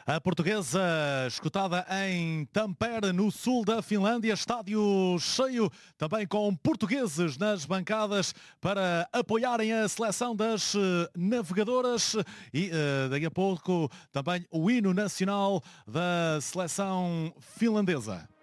A portuguesa, escutada em Tampere, no sul da Finlândia, estádio cheio, também com portugueses nas bancadas para apoiarem a seleção das navegadoras e daqui a pouco também o hino nacional da seleção finlandesa.